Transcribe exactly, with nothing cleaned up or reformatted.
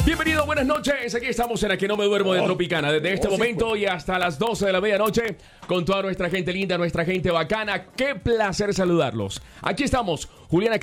Bienvenido, buenas noches. Aquí estamos en A Que No Me Duermo de Tropicana. Desde este momento y hasta las doce de la medianoche, con toda nuestra gente linda, nuestra gente bacana. Qué placer saludarlos. Aquí estamos, Juliana